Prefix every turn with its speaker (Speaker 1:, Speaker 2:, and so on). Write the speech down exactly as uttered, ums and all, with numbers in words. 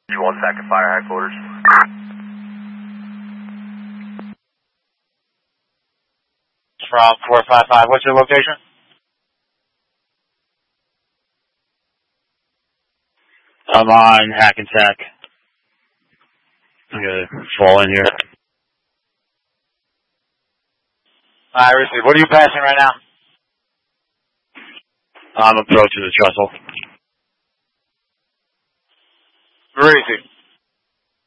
Speaker 1: You want second fire headquarters?
Speaker 2: From four five five, what's your location? I'm on Hackensack. I'm gonna fall in here. Alright, receive. What are you passing right now? I'm approaching the trestle. Where is he?